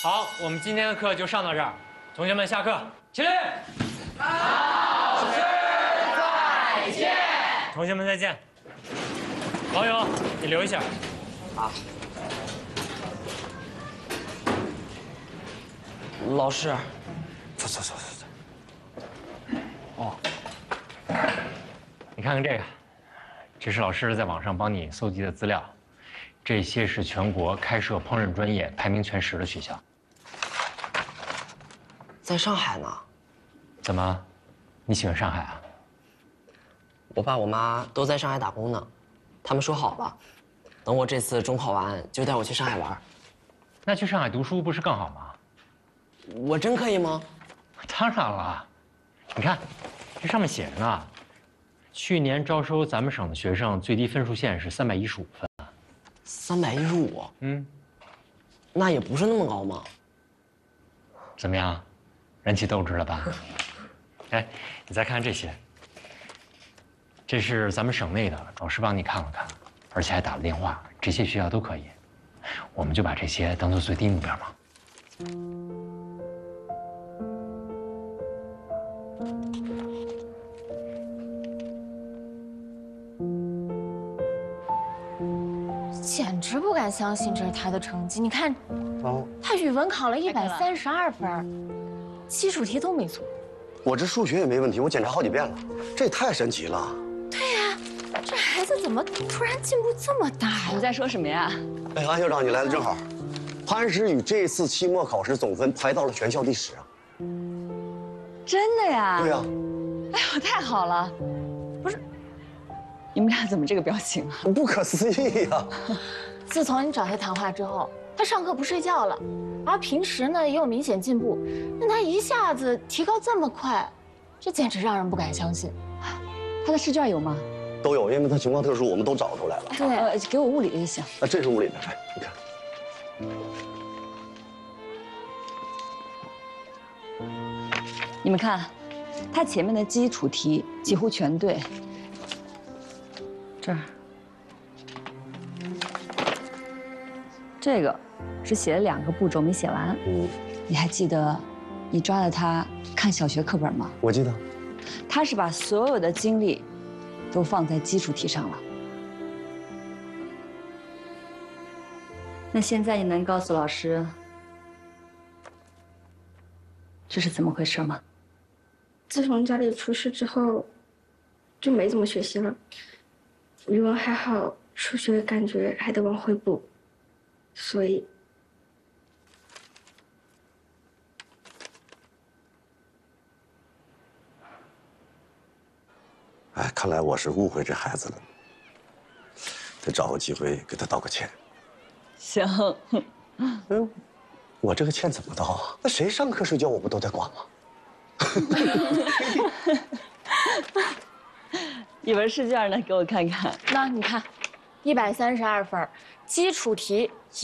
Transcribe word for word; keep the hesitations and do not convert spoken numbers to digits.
好，我们今天的课就上到这儿，同学们下课，起立。老师再见。同学们再见。老友，你留一下。 啊。老师， 走走走走走。哦，你看看这个，这是老师在网上帮你搜集的资料，这些是全国开设烹饪专业排名前十的学校。 在上海呢。 怎么，你喜欢上海啊？ 我爸我妈都在上海打工呢，他们说好了，等我这次中考完就带我去上海玩。 那去上海读书不是更好吗？ 我真可以吗？ 当然了，你看，这上面写着呢，去年招收咱们省的学生最低分数线是三百一十五分。 三百一十五？ 嗯， 那也不是那么高嘛。 怎么样，燃起斗志了吧？哎，你再看看这些，这是咱们省内的，老师帮你看了看，而且还打了电话，这些学校都可以，我们就把这些当做最低目标嘛。 简直不敢相信这是他的成绩。你看，哦，他语文考了一百三十二分，基础题都没错。 我这数学也没问题，我检查好几遍了，这也太神奇了。 对呀，这孩子怎么突然进步这么大呀？ 你在说什么呀？ 哎，安校长，你来的正好。潘石宇这次期末考试总分排到了全校第十啊！ 真的呀？ 对呀。 哎呦，太好了！不是，你们俩怎么这个表情啊？ 不可思议呀！ 自从你找他谈话之后，他上课不睡觉了，而平时呢也有明显进步，但他一下子提高这么快，这简直让人不敢相信。 他的试卷有吗？ 都有，因为他情况特殊，我们都找出来了。 对，呃，给我物理的就行。 啊，这是物理的，来，你看。 你们看，他前面的基础题几乎全对。这儿，这个只写了两个步骤没写完。嗯，你还记得你抓了他看小学课本吗？ 我记得。 他是把所有的精力都放在基础题上了。那现在你能告诉老师这是怎么回事吗？ 自从家里出事之后，就没怎么学习了。语文还好，数学感觉还得往回补，所以。 哎，看来我是误会这孩子了，得找个机会给他道个歉。 行。 嗯，我这个歉怎么道啊？那谁上课睡觉我不都得管吗？ 语文试卷呢，给我看看。 那你看，一百三十二分，基础题